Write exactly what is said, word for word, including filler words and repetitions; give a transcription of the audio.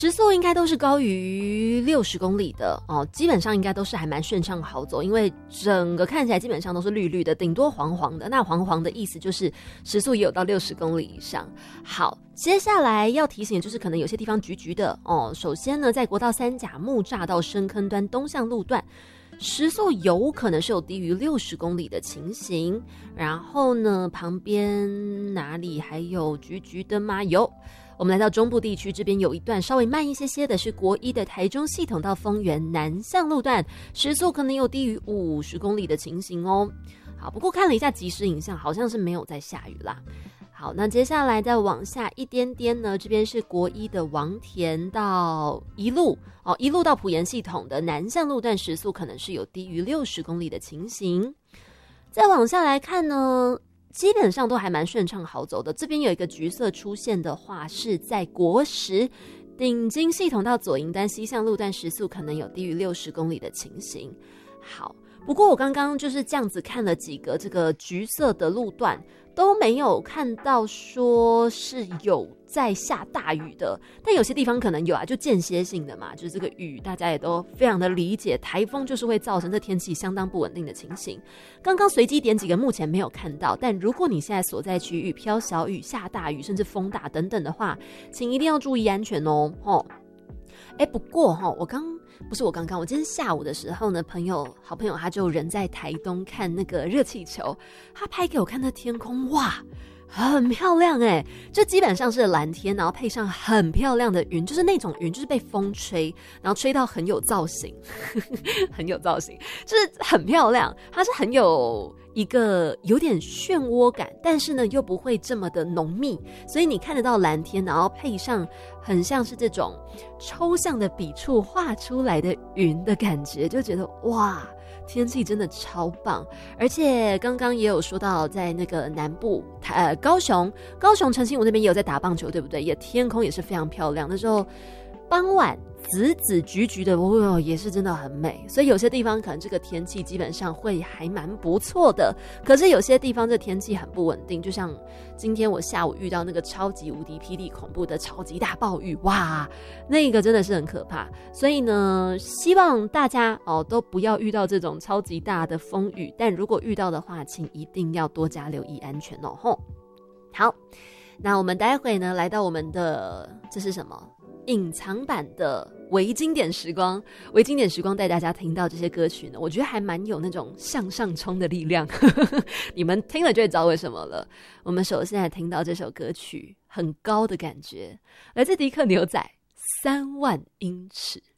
时速应该都是高于六十公里的哦，基本上应该都是还蛮顺畅好走，因为整个看起来基本上都是绿绿的，顶多黄黄的。那黄黄的意思就是时速也有到六十公里以上。好，接下来要提醒的就是可能有些地方橘橘的哦。首先呢，在国道三甲木栅到深坑端东向路段，时速有可能是有低于六十公里的情形。然后呢，旁边哪里还有橘橘的吗？有。我们来到中部地区，这边有一段稍微慢一些些的是国一的台中系统到丰原南向路段，时速可能有低于五十公里的情形哦。好，不过看了一下即时影像，好像是没有在下雨啦。好，那接下来再往下一点点呢，这边是国一的王田到一路哦，一路到埔盐系统的南向路段，时速可能是有低于六十公里的情形。再往下来看呢，基本上都还蛮顺畅好走的。这边有一个橘色出现的话，是在国十顶金系统到左营端西向路段，时速可能有低于六十公里的情形。好，不过我刚刚就是这样子看了几个这个橘色的路段，都没有看到说是有在下大雨的，但有些地方可能有啊，就间歇性的嘛，就是这个雨大家也都非常的理解，台风就是会造成这天气相当不稳定的情形。刚刚随机点几个目前没有看到，但如果你现在所在区域飘小雨、下大雨，甚至风大等等的话，请一定要注意安全哦。哦，哎，不过哈、哦，我刚不是我刚刚，我今天下午的时候呢，朋友好朋友他就人在台东看那个热气球，他拍给我看那天空，哇，很漂亮哎，这基本上是蓝天，然后配上很漂亮的云，就是那种云就是被风吹，然后吹到很有造型，很有造型，就是很漂亮，它是很有一个有点漩涡感，但是呢又不会这么的浓密，所以你看得到蓝天，然后配上很像是这种抽象的笔触画出来的云的感觉，就觉得哇，天气真的超棒。而且刚刚也有说到在那个南部呃高雄高雄澄清湖那边也有在打棒球，对不对？也天空也是非常漂亮，那时候傍晚紫紫橘橘的，哦，也是真的很美。所以有些地方可能这个天气基本上会还蛮不错的，可是有些地方这天气很不稳定，就像今天我下午遇到那个超级无敌霹雳恐怖的超级大暴雨，哇，那个真的是很可怕。所以呢，希望大家哦都不要遇到这种超级大的风雨，但如果遇到的话，请一定要多加留意安全哦。吼，好，那我们待会呢来到我们的这是什么？隐藏版的微经典时光，微经典时光带大家听到这些歌曲呢，我觉得还蛮有那种向上冲的力量你们听了就会知道为什么了。我们首先来听到这首歌曲，很高的感觉，来自迪克牛仔，三万英尺。